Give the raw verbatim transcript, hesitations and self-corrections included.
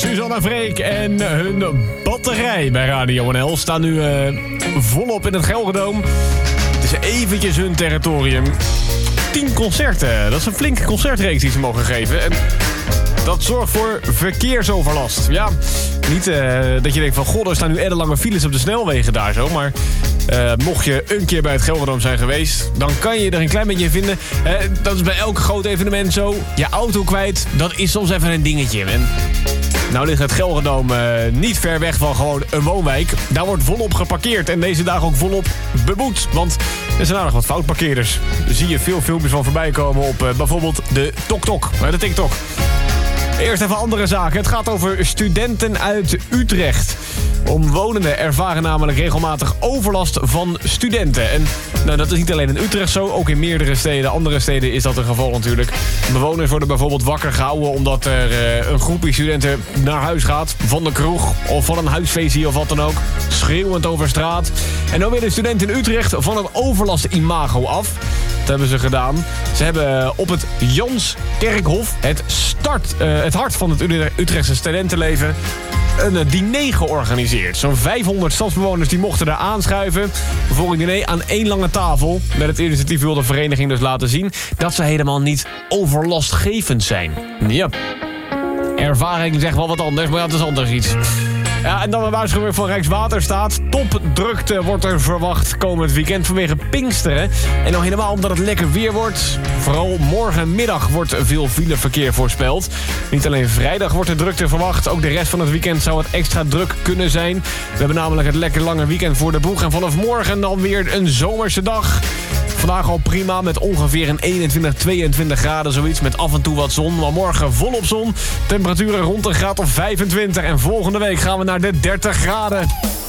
Suzanne Freek en hun batterij bij Radio N L staan nu uh, volop in het Gelredome. Het is eventjes hun territorium. Tien concerten, dat is een flinke concertreeks die ze mogen geven. En dat zorgt voor verkeersoverlast. Ja, niet uh, dat je denkt van, god, er staan nu ellenlange files op de snelwegen daar zo. Maar uh, mocht je een keer bij het Gelredome zijn geweest, dan kan je er een klein beetje in vinden. Uh, dat is bij elk groot evenement zo. Je auto kwijt, dat is soms even een dingetje. En nou ligt het Gelredome uh, niet ver weg van gewoon een woonwijk. Daar wordt volop geparkeerd en deze dagen ook volop beboet. Want er zijn aardig wat foutparkeerders. Daar zie je veel filmpjes van voorbij komen op uh, bijvoorbeeld de TokTok, uh, de TikTok. Eerst even andere zaken. Het gaat over studenten uit Utrecht. Omwonenden ervaren namelijk regelmatig overlast van studenten. En nou, dat is niet alleen in Utrecht zo, ook in meerdere steden. Andere steden is dat het geval natuurlijk. Bewoners worden bijvoorbeeld wakker gehouden omdat er uh, een groepje studenten naar huis gaat. Van de kroeg of van een huisfeestje of wat dan ook. Schreeuwend over straat. En dan willen studenten in Utrecht van het overlast-imago af. Dat hebben ze gedaan. Ze hebben op het Janskerkhof, het, start, uh, het hart van het Utrechtse studentenleven, een diner georganiseerd. Zo'n vijfhonderd stadsbewoners die mochten daar aanschuiven voor een diner aan één lange tafel. Met het initiatief wil de vereniging dus laten zien dat ze helemaal niet overlastgevend zijn. Ja, ervaring zegt wel wat anders, maar ja, dat is anders iets. Ja, en dan een waarschuwing van Rijkswaterstaat. Topdrukte wordt er verwacht komend weekend vanwege Pinksteren. En nog helemaal omdat het lekker weer wordt. Vooral morgenmiddag wordt veel fileverkeer voorspeld. Niet alleen vrijdag wordt er drukte verwacht. Ook de rest van het weekend zou het extra druk kunnen zijn. We hebben namelijk het lekker lange weekend voor de boeg. En vanaf morgen dan weer een zomerse dag. Vandaag al prima met ongeveer een eenentwintig, tweeëntwintig graden zoiets. Met af en toe wat zon. Maar morgen volop zon. Temperaturen rond een graad of vijfentwintig. En volgende week gaan we naar de dertig graden.